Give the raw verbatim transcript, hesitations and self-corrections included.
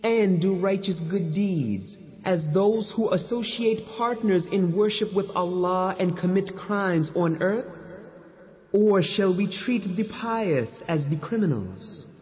and do righteous good deeds as those who associate partners in worship with Allah and commit crimes on earth? Or shall we treat the pious as the criminals?